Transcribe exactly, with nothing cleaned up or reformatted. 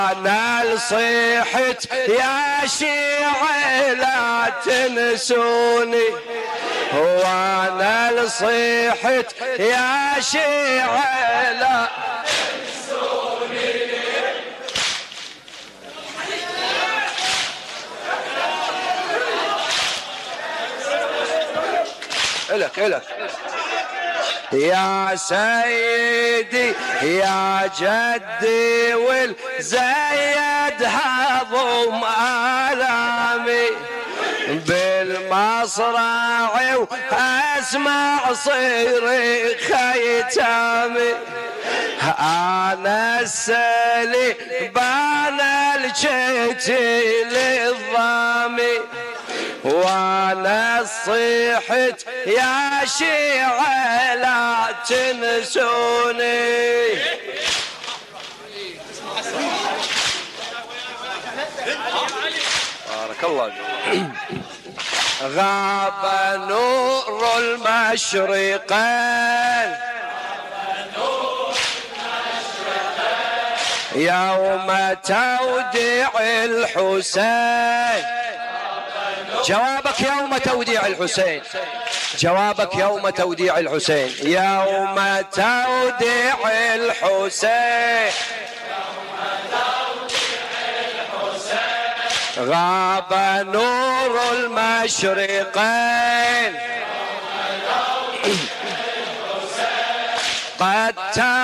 أنا لصيحت يا شيعة لا تنسوني، وأنا لصيحت يا شيعة لا تنسوني. إلك إلك يا سيدي يا جدي والزيد هضم آلامي بالمصرع واسمع صريخ ايتامي. انا السلي بانا الجيتي للضامي، وانا صيحت يا شيعة لا تنسوني. بارك الله. غاب نور المشرقين يوم توديع الحسين. جوابك يوم توديع الحسين، جوابك يوم توديع الحسين، يوم توديع الحسين. غاب نور المشرقين قد